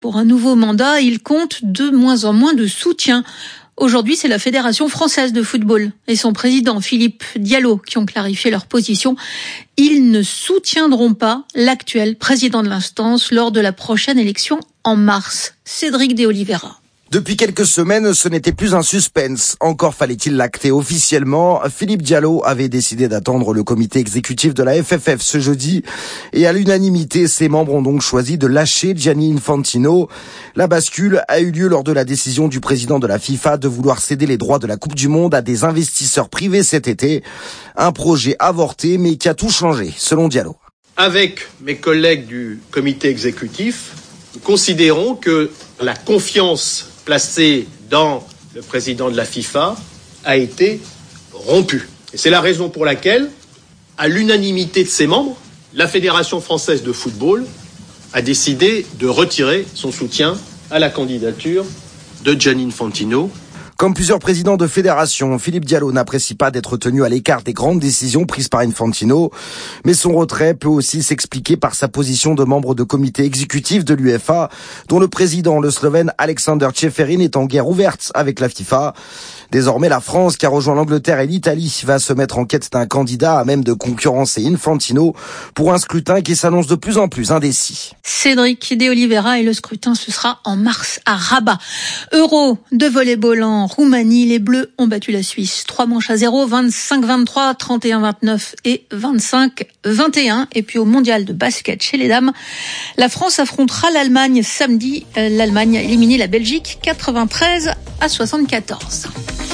Pour un nouveau mandat, il compte de moins en moins de soutien. Aujourd'hui, c'est la Fédération française de football et son président Philippe Diallo qui ont clarifié leur position. Ils ne soutiendront pas l'actuel président de l'instance lors de la prochaine élection en mars. Cédric de Oliveira. Depuis quelques semaines, ce n'était plus un suspense. Encore fallait-il l'acter officiellement. Philippe Diallo avait décidé d'attendre le comité exécutif de la FFF ce jeudi. Et à l'unanimité, ses membres ont donc choisi de lâcher Gianni Infantino. La bascule a eu lieu lors de la décision du président de la FIFA de vouloir céder les droits de la Coupe du Monde à des investisseurs privés cet été. Un projet avorté, mais qui a tout changé, selon Diallo. Avec mes collègues du comité exécutif, nous considérons que la confiance placé dans le président de la FIFA a été rompu. Et c'est la raison pour laquelle, à l'unanimité de ses membres, la Fédération française de football a décidé de retirer son soutien à la candidature de Gianni Infantino. Comme plusieurs présidents de fédération, Philippe Diallo n'apprécie pas d'être tenu à l'écart des grandes décisions prises par Infantino. Mais son retrait peut aussi s'expliquer par sa position de membre de comité exécutif de l'UEFA, dont le président, le Slovène Alexander Čeferin, est en guerre ouverte avec la FIFA. Désormais, la France, qui a rejoint l'Angleterre et l'Italie, va se mettre en quête d'un candidat à même de concurrencer Infantino pour un scrutin qui s'annonce de plus en plus indécis. Cédric de Oliveira, et le scrutin, ce sera en mars à Rabat. Euro de volley-ball en Roumanie, les Bleus ont battu la Suisse. 3-0, 25-23, 31-29 et 25-21. Et puis au mondial de basket chez les dames, la France affrontera l'Allemagne samedi. L'Allemagne a éliminé la Belgique 93-74.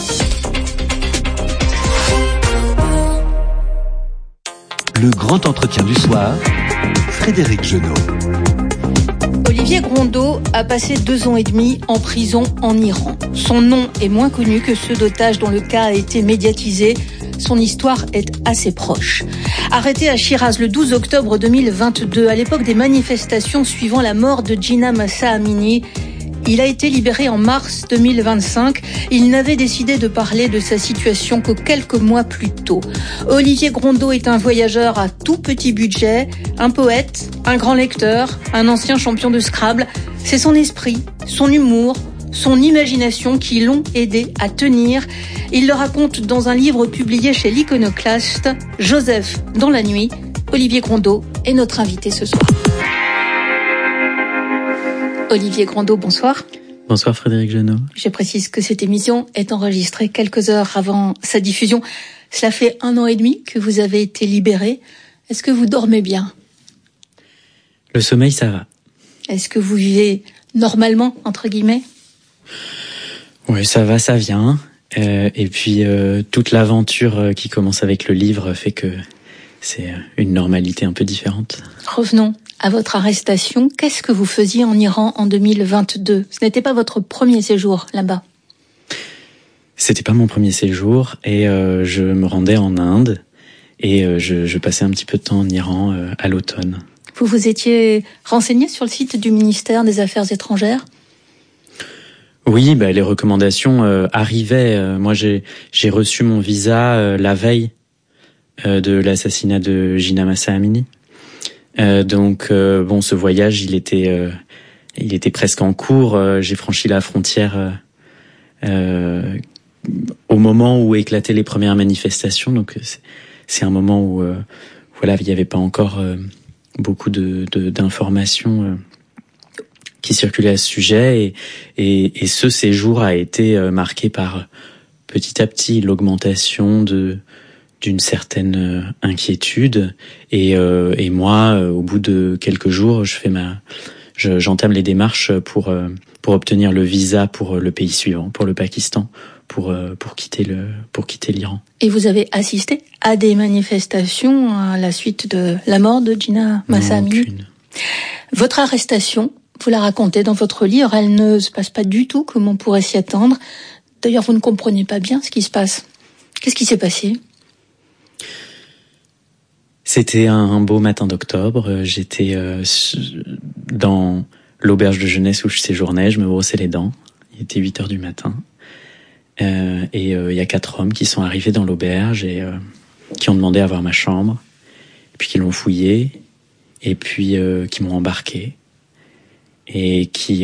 Le grand entretien du soir, Frédéric Genot. Olivier Grondeau a passé 2 ans et demi en prison en Iran. Son nom est moins connu que ceux d'otages dont le cas a été médiatisé. Son histoire est assez proche. Arrêté à Chiraz le 12 octobre 2022, à l'époque des manifestations suivant la mort de Gina Mahsa Amini, il a été libéré en mars 2025. Il n'avait décidé de parler de sa situation que quelques mois plus tôt. Olivier Grondeau est un voyageur à tout petit budget, un poète, un grand lecteur, un ancien champion de Scrabble. C'est son esprit, son humour, son imagination qui l'ont aidé à tenir. Il le raconte dans un livre publié chez l'Iconoclaste, Joseph dans la nuit. Olivier Grondeau est notre invité ce soir. Olivier Grondeau, bonsoir. Bonsoir Frédéric Genot. Je précise que cette émission est enregistrée quelques heures avant sa diffusion. Cela fait 1 an et demi que vous avez été libéré. Est-ce que vous dormez bien ? Le sommeil, ça va. Est-ce que vous vivez normalement, entre guillemets ? Oui, ça va, ça vient. Et puis, toute l'aventure qui commence avec le livre fait que c'est une normalité un peu différente. Revenons à votre arrestation. Qu'est-ce que vous faisiez en Iran en 2022 ? Ce n'était pas votre premier séjour là-bas. C'était pas mon premier séjour et je me rendais en Inde et je passais un petit peu de temps en Iran à l'automne. Vous vous étiez renseigné sur le site du ministère des Affaires étrangères ? Oui, les recommandations arrivaient. Moi, j'ai reçu mon visa la veille de l'assassinat de Gina Mahsa Amini. Donc ce voyage, il était presque en cours. J'ai franchi la frontière au moment où éclataient les premières manifestations. Donc c'est un moment où il n'y avait pas encore beaucoup d'informations qui circulaient à ce sujet et ce séjour a été marqué par petit à petit l'augmentation d'une certaine inquiétude et moi au bout de quelques jours j'entame les démarches pour obtenir le visa pour le pays suivant, pour le Pakistan, pour quitter l'Iran. Et vous avez assisté à des manifestations à la suite de la mort de Gina Mahsa Amini ? Aucune. Votre arrestation, vous la racontez dans votre livre, elle ne se passe pas du tout comme on pourrait s'y attendre. D'ailleurs, vous ne comprenez pas bien ce qui se passe. Qu'est-ce qui s'est passé ? C'était un beau matin d'octobre. J'étais dans l'auberge de jeunesse où je séjournais. Je me brossais les dents. Il était 8h du matin. Et il y a 4 hommes qui sont arrivés dans l'auberge et qui ont demandé à voir ma chambre. Et puis qui l'ont fouillée. Et puis qui m'ont embarqué. Et qui